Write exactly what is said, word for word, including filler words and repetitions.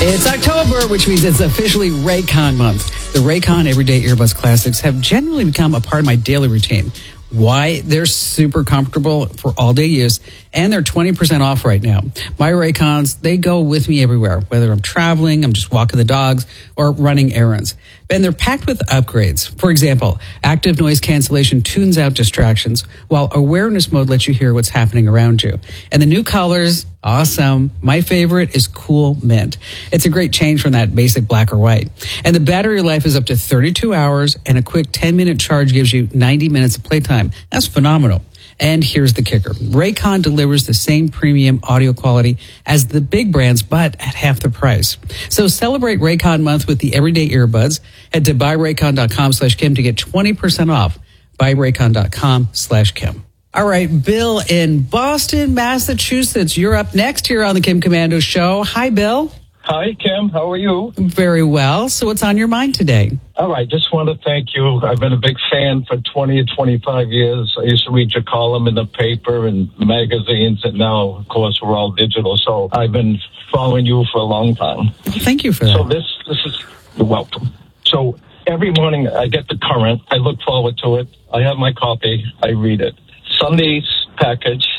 It's October, which means it's officially Raycon month. The Raycon Everyday Earbuds Classics have generally become a part of my daily routine. Why? They're super comfortable for all-day use, and they're twenty percent off right now. My Raycons, they go with me everywhere, whether I'm traveling, I'm just walking the dogs, or running errands. And they're packed with upgrades. For example, active noise cancellation tunes out distractions, while awareness mode lets you hear what's happening around you. And the new colors, awesome. My favorite is Cool Mint. It's a great change from that basic black or white. And the battery life is up to thirty-two hours, and a quick ten-minute charge gives you ninety minutes of playtime. That's phenomenal. And here's the kicker. Raycon delivers the same premium audio quality as the big brands, but at half the price. So celebrate Raycon month with the Everyday Earbuds. Head to buyraycon.com slash Kim to get twenty percent off. buyraycon.com slash Kim. All right, Bill in Boston, Massachusetts. You're up next here on the Kim Komando Show. Hi, Bill. Hi, Kim. How are you? Very well. So what's on your mind today? All right. Just want to thank you. I've been a big fan for twenty to twenty-five years. I used to read your column in the paper and magazines, and now, of course, we're all digital. So I've been following you for a long time. Thank you for that. So this, this is, you're welcome. So every morning I get the Current. I look forward to it. I have my copy. I read it. Sunday's package